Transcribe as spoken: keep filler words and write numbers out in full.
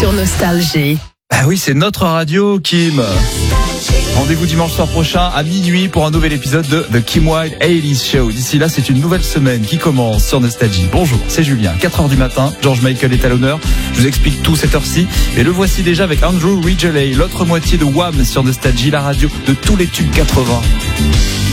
sur Nostalgie. Ah oui, c'est notre radio, Kim. Rendez-vous dimanche soir prochain à minuit pour un nouvel épisode de The Kim Wilde eighties Show. D'ici là, c'est une nouvelle semaine qui commence sur Nostalgie. Bonjour, c'est Julien. quatre heures du matin, George Michael est à l'honneur. Je vous explique tout cette heure-ci. Et le voici déjà avec Andrew Ridgeley, l'autre moitié de Wham sur Nostalgie, la radio de tous les tubes quatre-vingts.